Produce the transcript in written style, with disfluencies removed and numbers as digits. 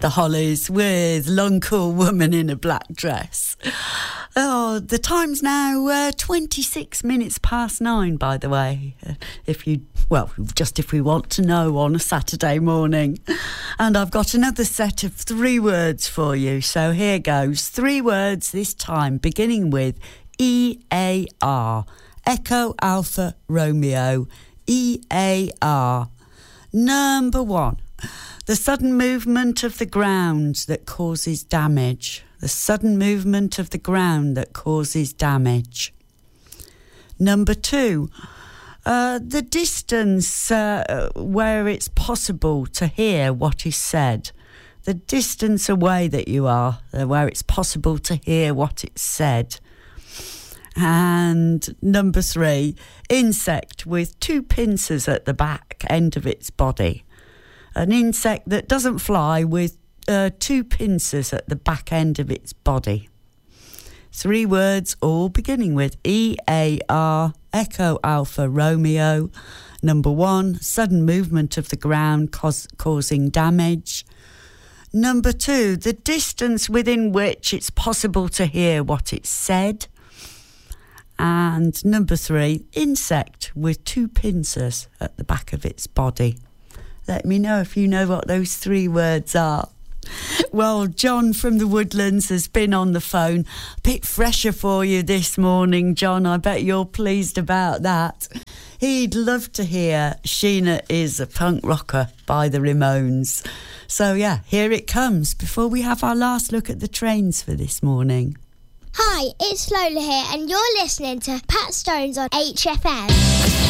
The Hollies with Long Cool Woman in a Black Dress. Oh, the time's now 26 minutes past 9, by the way. If we want to know on a Saturday morning. And I've got another set of 3 words for you. So here goes. 3 words this time, beginning with EAR. Echo Alpha Romeo. EAR. Number 1. The sudden movement of the ground that causes damage. The sudden movement of the ground that causes damage. Number 2, the distance where it's possible to hear what is said. The distance away that you are, where it's possible to hear what is said. And number 3, insect with 2 pincers at the back end of its body. An insect that doesn't fly with 2 pincers at the back end of its body. 3 words, all beginning with EAR, Echo Alpha Romeo. Number 1, sudden movement of the ground causing damage. Number 2, the distance within which it's possible to hear what it's said. And number 3, insect with 2 pincers at the back of its body. Let me know if you know what those 3 words are. Well, John from the Woodlands has been on the phone. A bit fresher for you this morning, John. I bet you're pleased about that. He'd love to hear Sheena Is a Punk Rocker by the Ramones. So, yeah, here it comes before we have our last look at the trains for this morning. Hi, it's Lola here, and you're listening to Pat Stones on HFM.